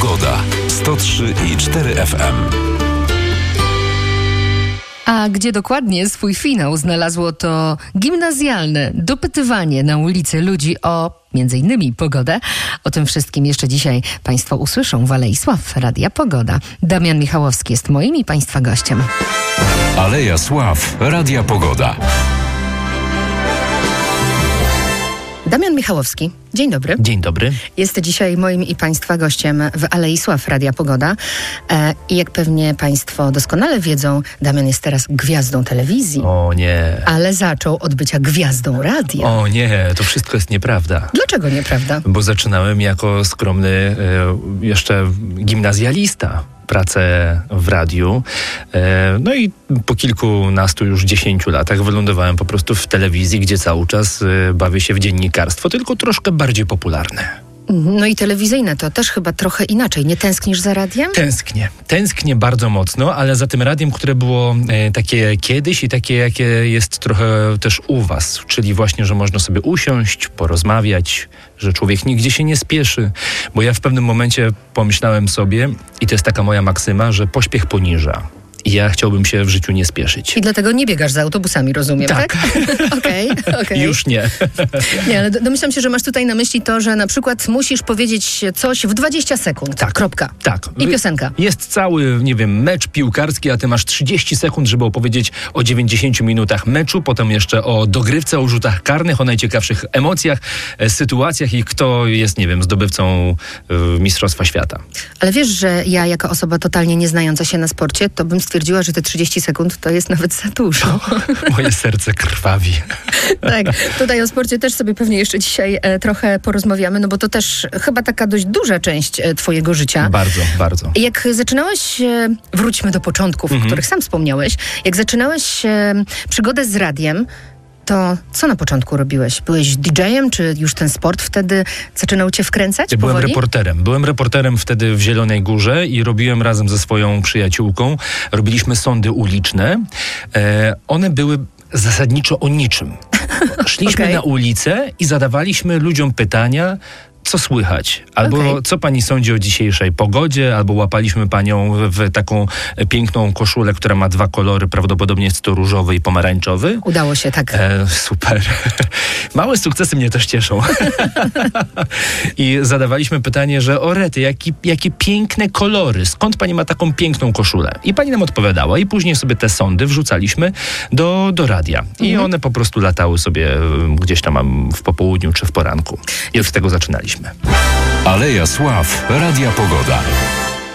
Pogoda 103,4 FM. A gdzie dokładnie swój finał znalazło to gimnazjalne dopytywanie na ulicy ludzi o m.in. pogodę? O tym wszystkim jeszcze dzisiaj Państwo usłyszą w Alei Sław Radia Pogoda. Damian Michałowski jest moim i Państwa gościem. Aleja Sław Radia Pogoda. Damian Michałowski, dzień dobry. Dzień dobry. Jest dzisiaj moim i Państwa gościem w Alei Sław Radia Pogoda. I jak pewnie Państwo doskonale wiedzą, Damian jest teraz gwiazdą telewizji. O nie. Ale zaczął od bycia gwiazdą radia. O nie, to wszystko jest nieprawda. Dlaczego nieprawda? Bo zaczynałem jako skromny jeszcze gimnazjalista pracę w radiu. No i po kilkunastu, już 10 latach wylądowałem po prostu w telewizji, gdzie cały czas bawię się w dziennikarstwo, tylko troszkę bardziej popularne. No i telewizyjne to też chyba trochę inaczej. Nie tęsknisz za radiem? Tęsknię bardzo mocno, ale za tym radiem, które było takie kiedyś i takie, jakie jest trochę też u was. Czyli właśnie, że można sobie usiąść, porozmawiać, że człowiek nigdzie się nie spieszy. Bo ja w pewnym momencie pomyślałem sobie, i to jest taka moja maksyma, że pośpiech poniża. I ja chciałbym się w życiu nie spieszyć. I dlatego nie biegasz za autobusami, rozumiem, tak? Okej. Już nie. Nie, ale domyślam się, że masz tutaj na myśli to, że na przykład musisz powiedzieć coś w 20 sekund. Tak. Kropka. Tak. I piosenka. Jest cały, mecz piłkarski, a ty masz 30 sekund, żeby opowiedzieć o 90 minutach meczu, potem jeszcze o dogrywce, o rzutach karnych, o najciekawszych emocjach, sytuacjach i kto jest, zdobywcą Mistrzostwa Świata. Ale wiesz, że ja jako osoba totalnie nieznająca się na sporcie, to bym stwierdziła, że te 30 sekund to jest nawet za dużo. Moje serce krwawi. Tak, tutaj o sporcie też sobie pewnie jeszcze dzisiaj trochę porozmawiamy, no bo to też chyba taka dość duża część twojego życia. Bardzo, bardzo. Jak zaczynałeś, wróćmy do początków, o których sam wspomniałeś, jak zaczynałeś przygodę z radiem, to co na początku robiłeś? Byłeś DJ-em, czy już ten sport wtedy zaczynał cię wkręcać? Byłem powoli? reporterem. Byłem reporterem wtedy w Zielonej Górze i robiłem razem ze swoją przyjaciółką. Robiliśmy sądy uliczne. One były zasadniczo o niczym. Szliśmy na ulicę i zadawaliśmy ludziom pytania, co słychać? Albo co pani sądzi o dzisiejszej pogodzie? Albo łapaliśmy panią w taką piękną koszulę, która ma 2 kolory, prawdopodobnie jest to różowy i pomarańczowy. Udało się, tak. Super. Małe sukcesy mnie też cieszą. I zadawaliśmy pytanie, że o rety, jakie piękne kolory, skąd pani ma taką piękną koszulę? I pani nam odpowiadała i później sobie te sądy wrzucaliśmy do radia. I one po prostu latały sobie gdzieś tam w popołudniu czy w poranku. I od tego zaczynaliśmy. Aleja Sław Radia Pogoda.